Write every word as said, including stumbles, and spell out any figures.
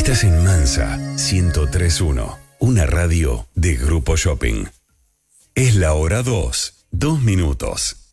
Estás en Mansa ciento tres punto uno, una radio de Grupo Shopping. Es la hora dos, dos minutos.